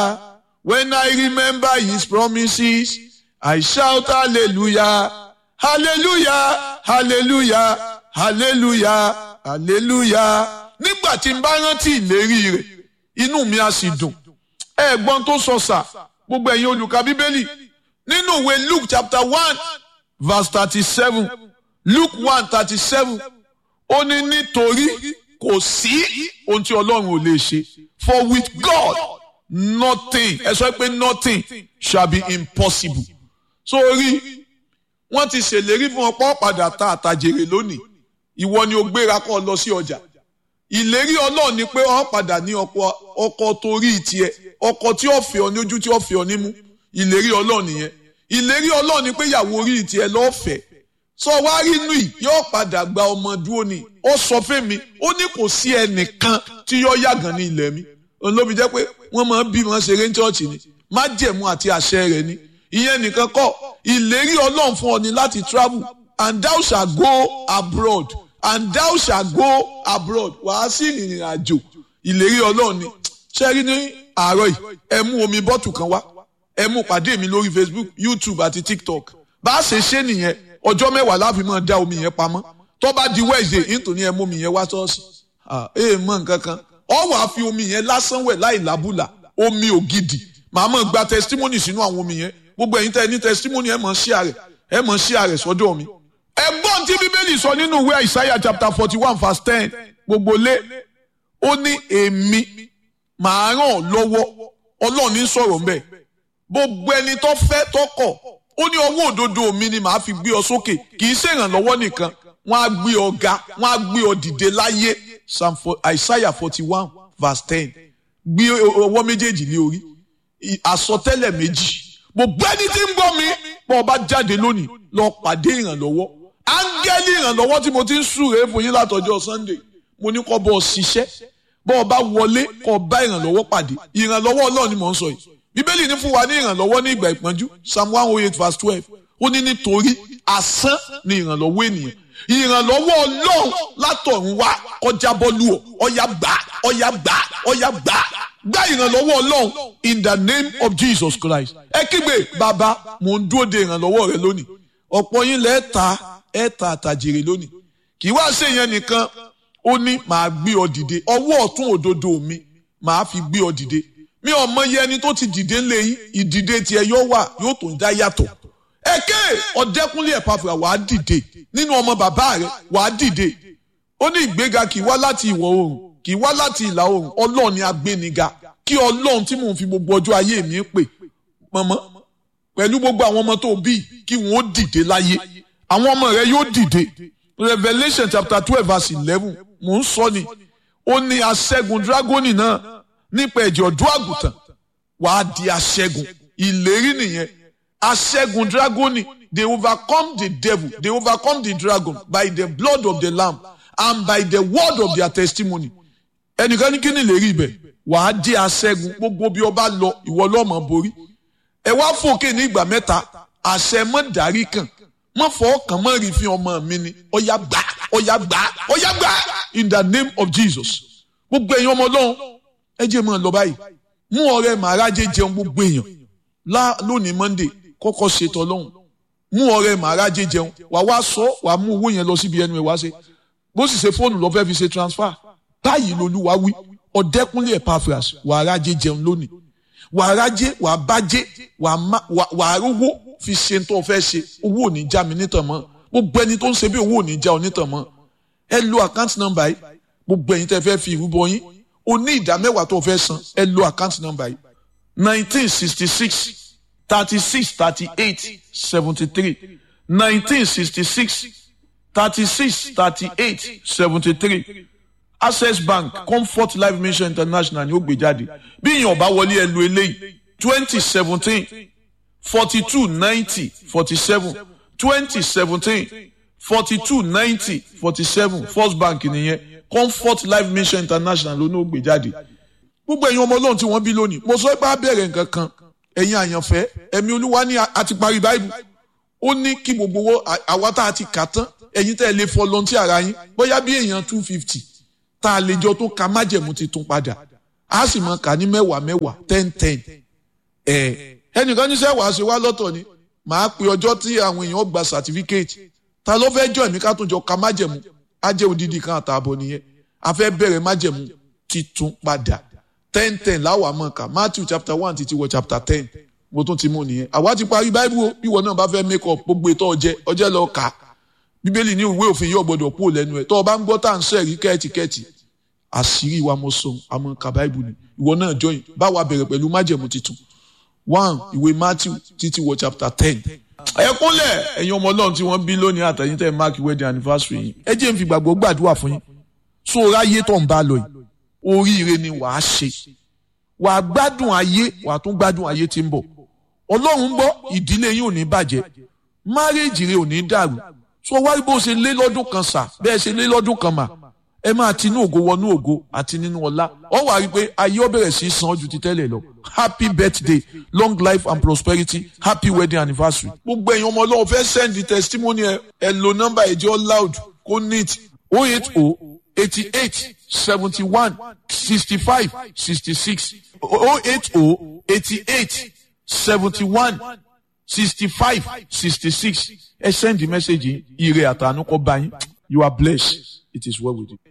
When I remember his promises, I shout hallelujah, hallelujah, hallelujah, hallelujah, hallelujah. Nígbà tí n bá rántí ìlérí rẹ̀, inú mi á sì dùn. Ẹ̀gbọ́n tó sọ sà, gbogbo ẹ̀yin olùkà Bíbélì, nínú ìwé Luke chapter 1 verse 37, Luke 1:37, ó ní nítorí kò sí ohun tí Ọlọ́run ò lè ṣe. For with God, nothing, ẹ sọ pé nothing shall be impossible. Sórí, wọ́n ti ṣèlérí fún ọ̀pọ̀ padà ta àtàjèrè lónìí. Ìwọ ni ó gbéra kó lọ sí ọjà. Ìlérí Ọlọ́run ni pé ó padà ní ọkọ torí tiẹ̀, ọkọ tí ó fẹ́ ọ ní ojú tí ó fẹ́ ọ nímú. Ìlérí Ọlọ́run nìyẹn. Ìlérí Ọlọ́run ni pé ìyàwó orí tiẹ̀ ló fẹ́. Sọ wá rí inú yìí yóò padà gba ọmọ dúró ni. Ó sọ fún mi, ó ní kò sí ẹnìkan tí yóò yàgàn ní ilẹ̀ mi. Òun ló fi jẹ́ pé wọ́n máa ń bí wọn ṣeré ní chọ́ọ̀chì ni. Májẹ̀mú àti àṣẹ rẹ̀ ni. Ìyẹn nìkan kọ́, ìlérí Ọlọ́run fún ọ ni láti travel, and thou shall go abroad, and thou shall go abroad. Wàá sí ìrìn àjò. Ìlérí Ọlọ́run ni. Ṣé rí ní àárọ̀ yìí, ẹ mú omi bọ́tù kan wá, ẹ mú pàdé mi lórí Facebook, YouTube àti TikTok. Bá a ṣe ṣe nìyẹn, ọjọ́ 10 láfi máa dá omi yẹn pamọ́. Tó bá di Wednesday, nítorí ẹ mú omi yẹn wá ṣọ́ọ̀ṣì. Mọ nǹkan kan. Ọ wàá fi omi yẹn lásán wẹ̀ láì lábùlà, omi ògidì. Màá mọ̀ gba testimony sínú àwọn omi yẹn. Gbogbo ẹ̀yin tẹ́ ní testimony ẹ mọ̀ share rẹ̀ sọ́dọ̀ mi. Ẹ̀gbọ́n tí Bíbélì sọ nínú ìwé Isaiah chapter 41 verse 10, gbogbo lé, ó ní èmi màá ràn ọ́ lọ́wọ́. Ọlọ́run ní sọ̀rọ̀ ńbẹ̀. Gbogbo ẹni tó fẹ́ tó kọ̀, ó ní ọwọ́ òdodo mi ni màá fi gbé ọ sókè. Kì í ṣèrànlọ́wọ́ nìkan, wọ́n á gbé ọ ga, wọ́n á gbé ọ dìde láyé. Isaiah 41 verse 10. Gbé ọwọ́ méjèèjì lé orí. Àsọtẹ́lẹ̀ méjì. Gbogbo ẹni tí ń gbọ́ mi, bọ́ ọ bá jáde lónìí, lọ pàdé ìrànlọ́wọ́. Áńgẹ́lì ìrànlọ́wọ́ tí mo ti ń súre fún yín látọjọ́ Sunday, mo ní kó bọ́ ọ ṣiṣẹ́. Bọ́ ọ bá wọlé, kó bá ìrànlọ́wọ́ pàdé. Ìrànlọ́wọ́ Ọlọ́run ni mò ń sọ yìí. Bíbélì ní fún wa ní ìrànlọ́wọ́ ní ìgbà ìpọ́njú. Psalm 108 verse 12. Ó ní nítorí asán ni ìrànlọ́wọ́ ènìyàn. Ìrànlọ́wọ́ Ọlọ́run látọ̀run wá kọjá bọ́lú ọ. Ọ̀yá gbà, ọ̀yá gbà, ọ̀yá gbà. Gba ìrànlọ́wọ́ Ọlọ́run in the name of Jesus Christ. Ẹ kígbe, bàbá, mò ń dúró de ìrànlọ́wọ́ rẹ lónìí. Ọ̀pọ̀ yín lẹ́ẹ̀ta àtàjèrè lónìí. Kì í wá ṣe yẹn nìkan. Ó ní màá gbé ọ dìde. Ọwọ́ ọ̀tún òdodo mi màá fi gbé ọ dìde. Mi ò mọ iye ẹni tó ti dìde ńlẹ̀ yín, ìdìde tiẹ̀ yóò tó ń dá yàtọ̀. Èké Ọ̀dẹ́kúnlé Ẹ̀pàfùrà wàá dìde nínú ọmọ bàbá rẹ̀ wàá dìde. Ó ní ìgbéga kì í wá láti ìwọ̀ oòrùn, kì í wá láti ìlà oòrùn. Ọlọ́run ni agbéniga. Kí Ọlọ́run tí mò ń fi gbogbo ọjọ́ ayé mi pè, mọ̀mọ́, pẹ̀lú gbogbo àwọn ọmọ tó bí, kí wọ́n ó dìde láyé. Àwọn ọmọ rẹ̀ yóò dìde. Revelation chapter 12 verse 11, mò ń sọ ni. Ó ní aṣẹ́gun dragoni náà nípa ẹ̀jẹ̀ ọ̀dọ́ àgùntàn wàá di aṣẹ́gun. Ìlérí nìyẹn. Aṣẹ́gun dragoni, they overcome the devil, they overcome the dragon by the blood of the lamb and by the word of their testimony. Ẹnìkan ní kí ni ìlérí ibẹ̀? Wàá di aṣẹ́gun. Gbogbo bí ọba lọ, ìwọ lọ́mọ borí. Ẹ wá fòkè ní ìgbà mẹ́ta. Àṣẹ mọ́ dárí kan. Mọ́ fọ́ kàn mọ́ rí fi ọmọ mi ni. Ọ̀yá gbà, ọ̀yá gbà, ọ̀yá gbà. In the name of Jesus. Gbogbo èèyàn ọmọ Ọlọ́run, ẹ jẹ́ mọ́ lọ báyìí. Mú ọrẹ màrájé jẹun gbogbo èèyàn. Lónìí Monday, kọ́kọ́ ṣètò Ọlọ́run. Mú ọrẹ màrájé jẹun. Wà wá sọ, wà mú owó yẹn lọ síbi ẹnu ẹ̀ wá ṣe. Bó sì ṣe fóònù lọ fẹ́ fi ṣe transfer. Báyìí lolúwa wí. Ọ̀dẹ́kúnlé Ẹ̀pàfùrà wà rájé jẹun lónìí. Wà rájé, wà bájé, wà rówó fi ṣe tó fẹ́ ṣe. Owó ò ní já mi nítàn mọ́. Gbogbo ẹni tó ń ṣe bí owó ò ní já ọ nítàn mọ́. Ẹ lo account number yìí. Gbogbo ẹ̀yin tẹ́ fẹ́ fi ìrúbọ yín. O ní ìdámẹ́wàá tó fẹ́ san. Ẹ lo account number yìí. 1966 36 38 73. 1966 36 38 73. Access Bank, Comfort Life Mission International ni ó gbé jáde. Bí ìyàn bá wọlé ẹ lo eléyìí 2017 42 90 47 2017 42 90 47 First Bank nìyẹn. Comfort Life Mission International ló ní ó gbé jáde. Gbogbo ẹ̀yin ọmọ Ọlọ́run tí wọ́n bí lónìí, mo sọ pé á bẹ̀rẹ̀ nǹkan kan. Ẹ̀yin àyànfẹ́, ẹ̀mí Olúwa ní àti parí Bible. Ó ní kí gbogbo àwa tá a ti kà tán, ẹ̀yin tẹ́ ẹ lè volunteer ara yín, bóyá bí èèyàn 250 tá a lè jọ tó ka májẹ̀mú ti tún padà. a sì mọ kà ní mẹ́wàá 10. Ẹnìkan ní sẹ́wàá ṣe wá lọ́tọ̀ ni màá pe ọjọ́ tí àwọn èèyàn gba certificate ta ló fẹ́ jọ ẹ̀mí ká tún jọ ka májẹ̀mú á jẹ́ odidi kan àtààbọ̀ nìyẹn a fẹ́ bẹ̀rẹ̀ májẹ̀mú titun padà 10 láwàá mọ̀ ká Matthew chapter 1 títí wọ chapter 10 mo tún ti mú nìyẹn àwa ti parí Bible o bí wọn náà bá fẹ́ make up gbogbo ètò ọjẹ́ lọ kà á Bíbélì ní ìwé òfin yóò gbọdọ̀ kúrò lẹ́nu ẹ̀ tó o bá ń gbọ́ tá à ń sẹ́rí kẹ́ẹ̀tì àṣírí wa mo sọ àmọ́ ka Bible ni ìwọ náà join báwa bẹ̀rẹ̀ pẹ̀lú májẹ̀mú titun 1 ìwé Matthew títí wọ chapter 10. Ẹ kúnlẹ̀ ẹ̀yin ọmọ Ọlọ́run tí wọ́n bí lónìí àtẹ̀yìn tẹ́ mark wedding anniversary yìí ẹ jẹ́ n fi gbàgbọ́ gbàdúrà fún yín so ráyé tó ń bá lọ yìí oríire ni wàá ṣe wàá gbádùn ayé wàá tún gbádùn ayé tí ń bọ̀ Ọlọ́run ń bọ̀ ìdílé yín ò ní bàjẹ́ márèèjì rẹ ò ní dàrú so wáyé bó ṣe lé lọ́dún kan sà bẹ́ẹ̀ ṣe lé lọ́dún kan mà ẹ máa tinú ògo wọnú ògo àti nínú ọlá ọ wà rí pé ayé ó bẹ̀rẹ̀ sí san ju ti tẹ́lẹ̀ lọ happy birthday long life and prosperity happy wedding anniversary. Gbogbo ẹ̀yin ọmọ Ọlọ́run fẹ́ send the testimony ẹ lo nọ́mbà ẹ̀jẹ̀ loud kó neat 080 88 71 65 66 080 88 71 65 66 ẹ send the message ire àtànú kó bá yín you are blessed it is well with you.